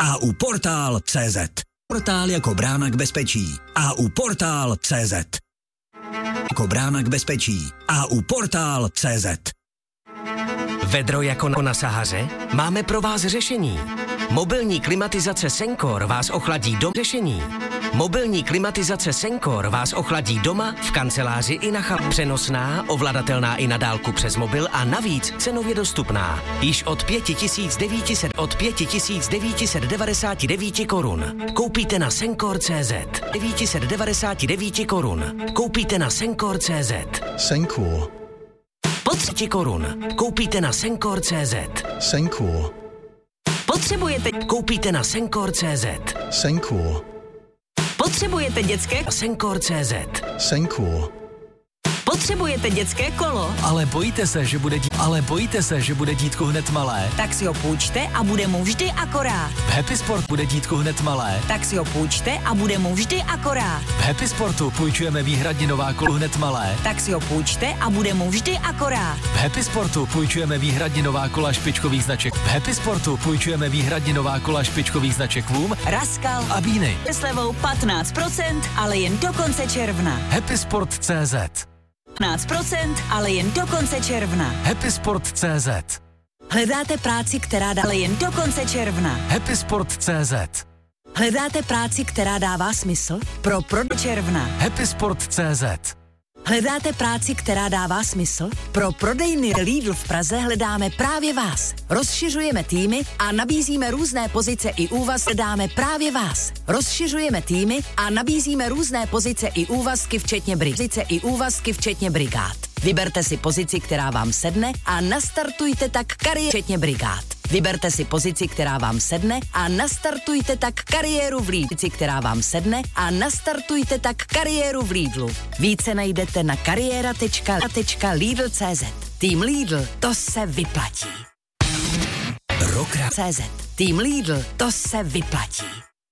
AU Portál.cz. Portál jako brána k bezpečí. AU Portál.cz. Jako brána k bezpečí. AU Portál.cz. Vedro jako na Sahaře? Máme pro vás řešení. Mobilní klimatizace Sencor vás ochladí do řešení. Mobilní klimatizace Sencor vás ochladí doma, v kanceláři i na chalepě. Přenosná, ovladatelná i na dálku přes mobil a navíc cenově dostupná. Již od 5999 korun. Koupíte na Sencor.cz. 999 korun. Koupíte na Sencor.cz. Sencor. Po 3 korun. Koupíte na Sencor.cz. Sencor. Potřebujete. Koupíte na Sencor.cz. Sencor. Potřebujete dětské. Sencor.cz. Sencor. Potřebujete dětské kolo? Ale bojíte se, že bude dítku hned malé? Tak si ho půjčte a bude mu vždy akorát. V Happy Sport bude dítku hned malé? Tak si ho půjčte a bude mu vždy akorát. V Happy Sportu půjčujeme výhradně nová kolo hned malé? Tak si ho půjčte a bude mu vždy akorát. V Happy Sportu půjčujeme výhradně nová kola špičkových značek. V Happy Sportu půjčujeme výhradně nová kola špičkových značek Voom, Raskal a Beany. Se slevou 15%, ale jen do konce června. Happysport.cz. 15%, ale jen do konce června. Happysport.cz. Hledáte práci, která dá ale jen do konce června. Happysport.cz. Hledáte práci, která dává smysl? Pro června. Happysport.cz. Hledáte práci, která dává smysl? Pro prodejny Lidl v Praze hledáme právě vás. Rozšiřujeme týmy a nabízíme různé pozice i úvazky. Hledáme právě vás. Rozšiřujeme týmy a nabízíme různé pozice i úvazky včetně brigád. Vyberte si pozici, která vám sedne a nastartujte tak kariéru včetně brigád. Vyberte si pozici, která vám sedne a nastartujte tak kariéru v Lidlu. Více najdete na kariéra.lidl.cz. Tým Lidl, to se vyplatí. Tým Lidl, to se vyplatí.